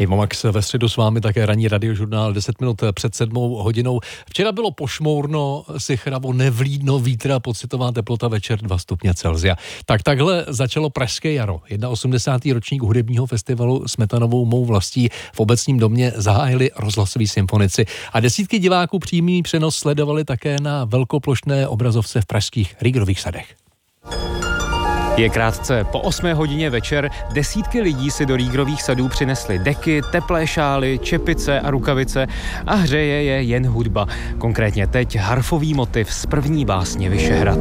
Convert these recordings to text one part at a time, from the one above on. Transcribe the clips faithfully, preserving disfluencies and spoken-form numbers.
Ivo Max ve středu s vámi, také ranní radiožurnál deset minut před sedmou hodinou. Včera bylo pošmourno, sichravo, nevlídno, vítra, pocitová teplota večer dva stupně Celsia. Tak takhle začalo Pražské jaro. osmdesátý první ročník hudebního festivalu Smetanovou mou vlastí v Obecním domě zahájili rozhlasoví symfonici. A desítky diváků přímý přenos sledovali také na velkoplošné obrazovce v pražských Rígerových sadech. Je krátce po osmé hodině večer, desítky lidí si do Rígerových sadů přinesly deky, teplé šály, čepice a rukavice a hřeje je jen hudba. Konkrétně teď harfový motiv z první básně Vyšehrad.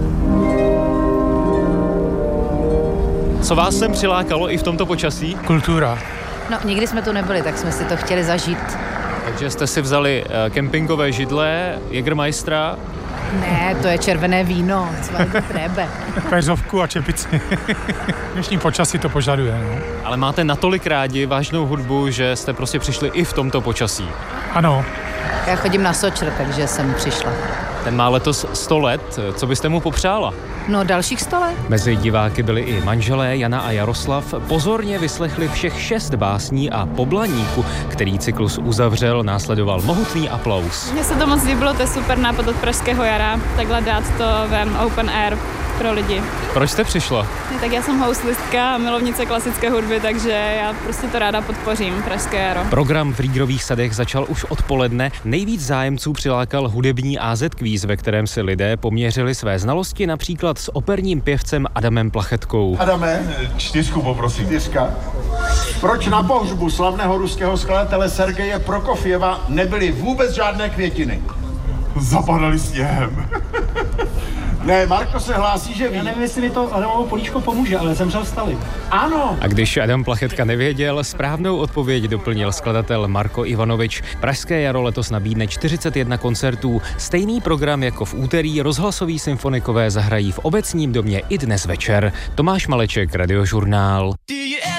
Co vás sem přilákalo i v tomto počasí? Kultura. No, nikdy jsme tu nebyli, tak jsme si to chtěli zažít. Takže jste si vzali kempingové židle, Jägermeistera. Ne, to je červené víno, co vám to trébe. Peřovku a čepici. Dnešní počasí to požaduje, no. Ale máte natolik rádi vážnou hudbu, že jste prostě přišli i v tomto počasí. Ano. Já chodím na Sočr, takže jsem přišla. Ten má letos sto let, co byste mu popřála? No, dalších sto let. Mezi diváky byli i manželé Jana a Jaroslav. Pozorně vyslechli všech šest básní a po Blaníku, který cyklus uzavřel, následoval mohutný aplaus. Mně se to moc líbilo, to je super nápad od Pražského jara, takhle dát to ven open air pro lidi. Proč jste přišla? Tak já jsem houslistka a milovnice klasické hudby, takže já prostě to ráda podpořím, Pražské jaro. Program v Rígerových sadech začal už odpoledne. Nejvíc zájemců přilákal hudební á zet kvíz, ve kterém si lidé poměřili své znalosti například s operním pěvcem Adamem Plachetkou. Adame, čtyřku poprosím. Čtyřka. Proč na pohřbu slavného ruského skladatele Sergeje Prokofjeva nebyly vůbec žádné květiny? Zapadaly sněhem. Ne, Marko se hlásí, že ví. Já nevím, jestli mi to Adamovo políčko pomůže, ale zemřel Stalin. Ano. A když Adam Plachetka nevěděl, správnou odpověď doplnil skladatel Marko Ivanovič. Pražské jaro letos nabídne čtyřicet jedna koncertů. Stejný program jako v úterý rozhlasoví symfonikové zahrají v Obecním domě i dnes večer. Tomáš Maleček, Radiožurnál.